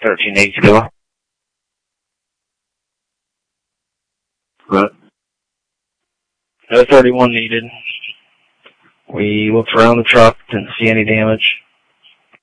1382. Right. No 31 needed. We looked around the truck, didn't see any damage.